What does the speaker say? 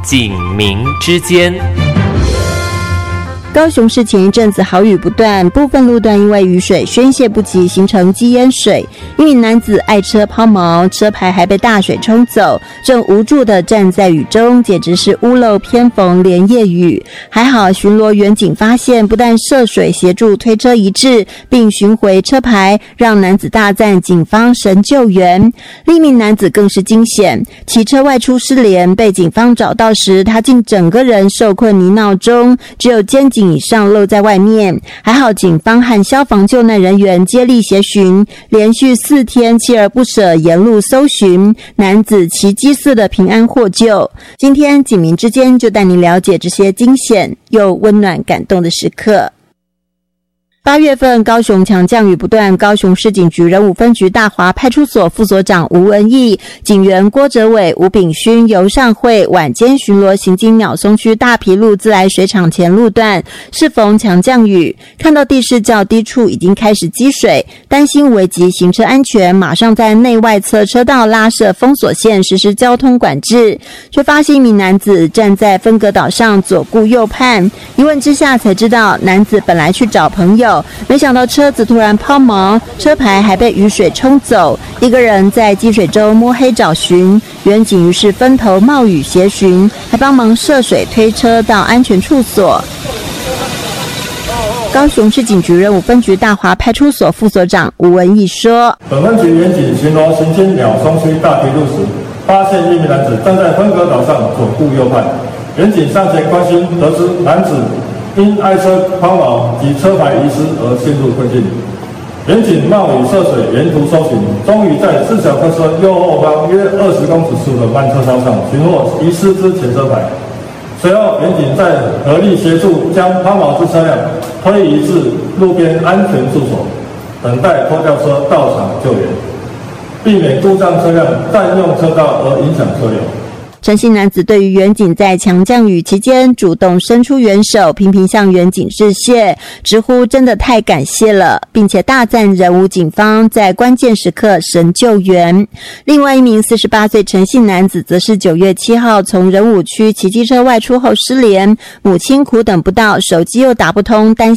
警民之间。 高雄市前一阵子豪雨不断，部分路段因为雨水宣泄不及，形成积淹水。一名男子爱车抛锚，车牌还被大水冲走，正无助地站在雨中，简直是屋漏偏逢连夜雨。还好巡逻员警发现，不但涉水协助推车移至，并寻回车牌，让男子大赞警方神救援。另一名男子更是惊险，骑车外出失联，被警方找到时，他竟整个人受困泥淖中，只有肩颈以上露在外面。还好警方和消防救难人员接力协寻，连续4天锲而不舍沿路搜寻，男子奇迹似的平安获救。今天警民之间就带您了解这些惊险又温暖感动的时刻。8月份高雄强降雨不断，高雄市警局仁武分局大华派出所副所长吴文义、警员郭哲伟、吴炳勋、游尚慧晚间巡逻行经鸟松区大埤路自来水厂前路段，适逢强降雨，看到地势较低处已经开始积水，担心危及行车安全，马上在内外侧车道拉设封锁线实施交通管制，却发现一名男子站在分隔岛上左顾右盼，一问之下才知道男子本来去找朋友，没想到车子突然抛锚，车牌还被雨水冲走，一个人在积水中摸黑找寻，员警于是分头冒雨协寻，还帮忙涉水推车到安全处所。高雄市警局仁武分局大华派出所副所长吴文义说， 本分局员警巡逻行经鸟松区大埤路时，发现一名男子站在分隔岛上左顾右盼，员警上前关心，得知男子因爱车抛锚及车牌遗失而陷入困境，员警冒雨涉水沿途搜寻，终于在4小客车右后方约20公尺处的慢车道上寻获遗失之前车牌。随后，员警在合力协助将抛锚之车辆推移至路边安全处所，等待拖吊车到场救援，避免故障车辆占用车道而影响车流。 陈姓男子对于员警在强降雨期间主动伸出援手，频频向员警致谢，直呼真的太感谢了，并且大赞仁武警方在关键时刻神救援。另外一名48岁陈姓男子则是9月7号从仁武区骑机车外出后失联，母亲苦等不到，手机又打不通，担